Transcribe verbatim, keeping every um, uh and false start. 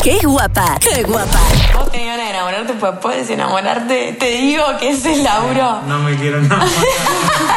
¡Qué guapa! ¡Qué guapa! Vos tenías ganas de enamorarte, pues puedes enamorarte. Te digo que ese es Lauro. No me quiero enamorar.